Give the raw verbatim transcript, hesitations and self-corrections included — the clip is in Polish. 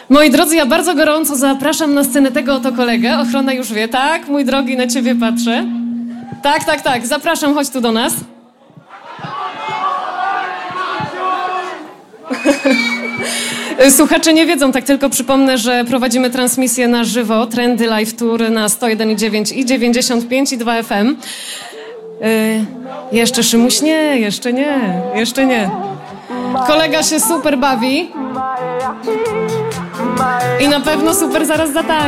Moi drodzy, ja bardzo gorąco zapraszam na scenę tego oto kolegę. Ochrona już wie, tak? Mój drogi, na ciebie patrzę. Tak, tak, tak. Zapraszam, chodź tu do nas. Słuchacze nie wiedzą, tak tylko przypomnę, że prowadzimy transmisję na żywo, Trendy Live Tour na sto jeden i dziewięć i dziewięćdziesiąt pięć i dwa F M. Yy, jeszcze Szymuś nie, jeszcze nie, jeszcze nie. Kolega się super bawi i na pewno super zaraz zatańczy.